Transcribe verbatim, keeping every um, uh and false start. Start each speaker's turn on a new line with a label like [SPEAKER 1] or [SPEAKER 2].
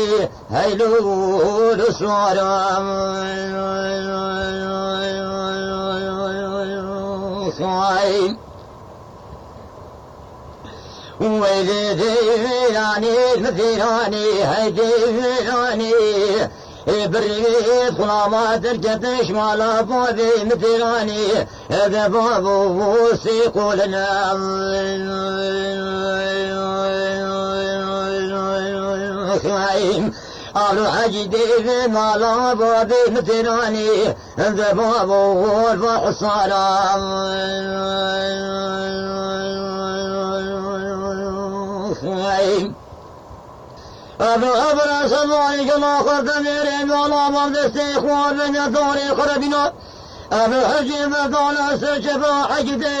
[SPEAKER 1] هيلو الصوارم صايم ويلي يعني مثيراني هيدي فيراني بريد خلامات الجتش مالا بابي مثيراني هذا بابو سيقولنا خايم أبو حجدي مالا بابي مثيراني هذا بابو الفحصانا خايم أبو أبرا سمعني كما خرد ميرين ولا مرد استيخوان من يدوري قربنا أبو حجي مدانا سجفا حجدي